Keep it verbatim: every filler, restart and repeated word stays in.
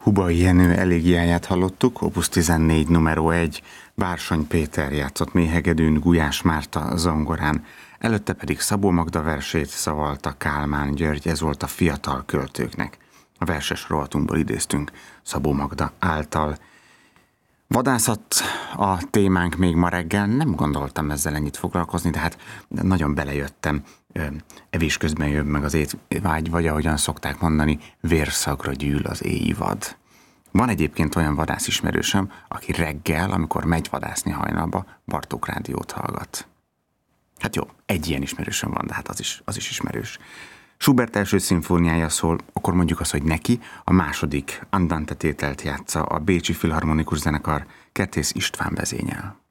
Hubai Jenő elégiáját hallottuk, Opus tizennégy numero egy, Bársony Péter játszott méhegedűn, Gulyás Márta zongorán, előtte pedig Szabó Magda versét szavalta Kálmán György, ez volt a Fiatal költőknek. A verses rovatunkból idéztünk Szabó Magda által. Vadászat a témánk még ma reggel, nem gondoltam ezzel ennyit foglalkozni, de hát nagyon belejöttem. Evés közben jön meg az étvágy, vagy ahogyan szokták mondani, vérszagra gyűl az éji vad. Van egyébként olyan vadászismerősöm, aki reggel, amikor megy vadászni hajnalba, Bartók rádiót hallgat. Hát jó, egy ilyen ismerősöm van, de hát az is, az is ismerős. Schubert első szimfóniája szól, akkor mondjuk azt, hogy neki a második Andante tételt játsza a Bécsi Filharmonikus Zenekar, Kertész István vezényel.